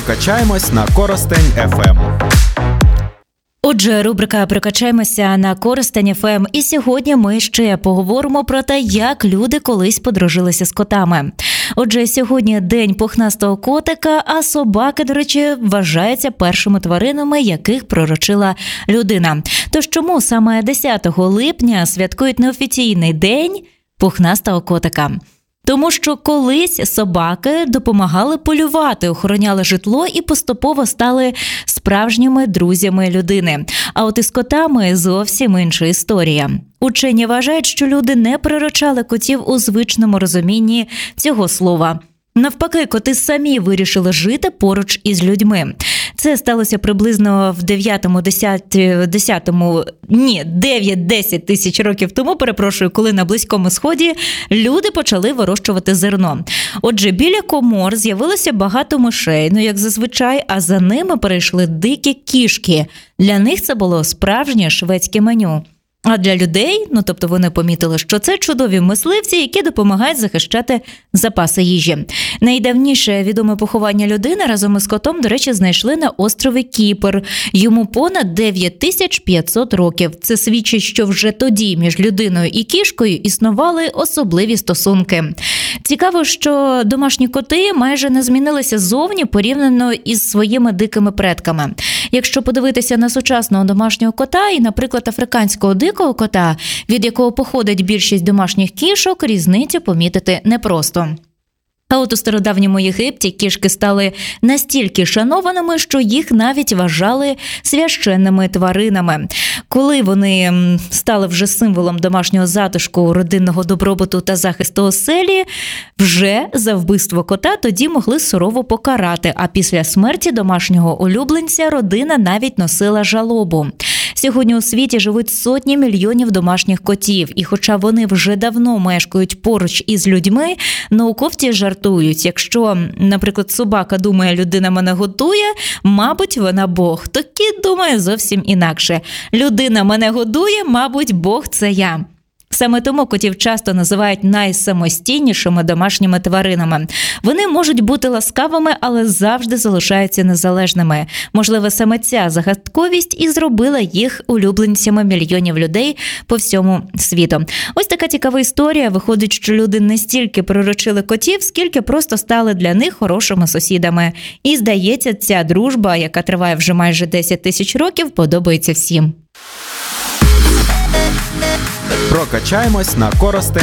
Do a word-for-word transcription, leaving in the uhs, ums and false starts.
Прокачаємось на Коростень еф ем. Отже, рубрика «Прокачаємося» на Коростень еф ем. І сьогодні ми ще поговоримо про те, як люди колись подружилися з котами. Отже, сьогодні день пухнастого котика, а собаки, до речі, вважаються першими тваринами, яких приручила людина. Тож чому саме десятого липня святкують неофіційний день пухнастого котика? Тому що колись собаки допомагали полювати, охороняли житло і поступово стали справжніми друзями людини. А от із котами зовсім інша історія. Учені вважають, що люди не приручали котів у звичному розумінні цього слова. Навпаки, коти самі вирішили жити поруч із людьми. Це сталося приблизно в дев'ятому-десятому, ні, дев'ять-десять тисяч років тому, перепрошую, коли на Близькому Сході люди почали вирощувати зерно. Отже, біля комор з'явилося багато мишей, ну як зазвичай, а за ними перейшли дикі кішки. Для них це було справжнє шведське меню. А для людей, ну тобто вони помітили, що це чудові мисливці, які допомагають захищати запаси їжі. Найдавніше відоме поховання людини разом із котом, до речі, знайшли на острові Кіпр. Йому понад дев'ять тисяч п'ятсот років. Це свідчить, що вже тоді між людиною і кішкою існували особливі стосунки. Цікаво, що домашні коти майже не змінилися ззовні порівняно із своїми дикими предками. Якщо подивитися на сучасного домашнього кота і, наприклад, африканського дикого кота, від якого походить більшість домашніх кішок, різницю помітити непросто. А от у стародавньому Єгипті кішки стали настільки шанованими, що їх навіть вважали священними тваринами. Коли вони стали вже символом домашнього затишку, родинного добробуту та захисту оселі, вже за вбивство кота тоді могли сурово покарати, а після смерті домашнього улюбленця родина навіть носила жалобу. Сьогодні у світі живуть сотні мільйонів домашніх котів, і хоча вони вже давно мешкають поруч із людьми, науковці жартують, якщо, наприклад, собака думає, людина мене годує, мабуть, вона Бог, то кіт думає зовсім інакше. Людина мене годує, мабуть, Бог – це я. Саме тому котів часто називають найсамостійнішими домашніми тваринами. Вони можуть бути ласкавими, але завжди залишаються незалежними. Можливо, саме ця загадковість і зробила їх улюбленцями мільйонів людей по всьому світу. Ось така цікава історія. Виходить, що люди не стільки приручили котів, скільки просто стали для них хорошими сусідами. І, здається, ця дружба, яка триває вже майже десять тисяч років, подобається всім. Прокачаємось на Коростень